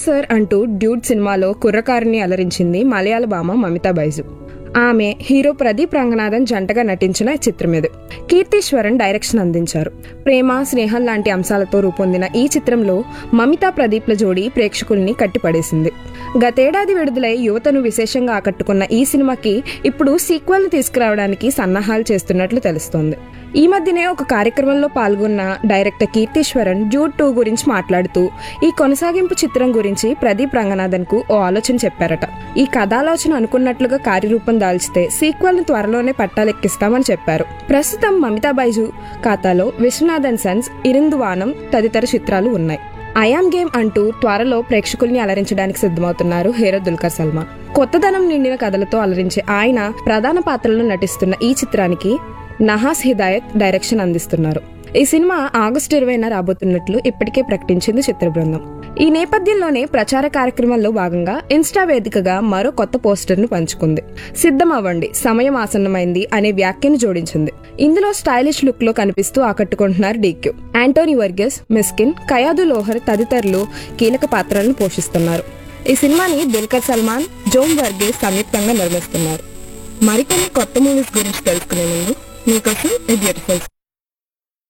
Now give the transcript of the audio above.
Sir అంటూ dude సినిమాలో కుర్రకారుని అలరించింది మలయాళ భామ మమితా బైజు. ఆమె హీరో ప్రదీప్ రంగనాథన్ జంటగా నటించిన చిత్రం ఇది. కీర్తీశ్వరన్ డైరెక్షన్ అందించారు. ప్రేమ, స్నేహం లాంటి అంశాలతో రూపొందిన ఈ చిత్రంలో మమితా ప్రదీప్ల జోడీ ప్రేక్షకుల్ని కట్టిపడేసింది. గతేడాది విడుదలై యువతను విశేషంగా ఆకట్టుకున్న ఈ సినిమాకి ఇప్పుడు సీక్వెల్ ను తీసుకురావడానికి సన్నాహాలు చేస్తున్నట్లు తెలుస్తోంది. ఈ మధ్యనే ఒక కార్యక్రమంలో పాల్గొన్న డైరెక్టర్ కీర్తీశ్వరన్ డ్యూడ్ 2 గురించి మాట్లాడుతూ ఈ కొనసాగింపు చిత్రం గురించి ప్రదీప్ రంగనాథన్ కు ఓ ఆలోచన చెప్పారట. ఈ కథాలోచన అనుకున్నట్లుగా కార్యరూపం దాల్చితే సీక్వెల్ ను త్వరలోనే పట్టాలెక్కిస్తామని చెప్పారు. ప్రస్తుతం మమితా బైజు ఖాతాలో విశ్వనాథన్ సన్స్, ఇరిందువానం తదితర చిత్రాలు ఉన్నాయి. ఐయామ్ గేమ్ అంటూ త్వరలో ప్రేక్షకుల్ని అలరించడానికి సిద్ధమవుతున్నారు హీరో దుల్కర్ సల్మాన్. కొత్తదనం నిండిన కథలతో అలరించే ఆయన ప్రధాన పాత్రలో నటిస్తున్న ఈ చిత్రానికి నహాస్ హిదాయత్ డైరెక్షన్ అందిస్తున్నారు. ఈ సినిమా ఆగస్టు 20న రాబోతున్నట్లు ఇప్పటికే ప్రకటించింది చిత్ర బృందం. ఈ నేపథ్యంలోనే ప్రచార కార్యక్రమంలో భాగంగా ఇన్స్టా వేదికగా మరో కొత్త పోస్టర్ ను పంచుకుంది. సిద్ధమవ్వండి, సమయం ఆసన్నమైంది అనే వ్యాఖ్యను జోడించింది. ఇందులో స్టైలిష్ లుక్ లో కనిపిస్తూ ఆకట్టుకుంటున్నారు డీక్యూ. యాంటోనీ వర్గస్, మిస్కిన్, కయాదు లోహర్ తదితరులు కీలక పాత్రలను పోషిస్తున్నారు. ఈ సినిమాని దుల్కర్ సల్మాన్, జోమ్ వర్గేస్ సంయుక్తంగా నిర్మిస్తున్నారు. మరికొన్ని కొత్త మూవీస్ గురించి తెలుసుకునే ముందు మీకోసం బ్యూటిఫుల్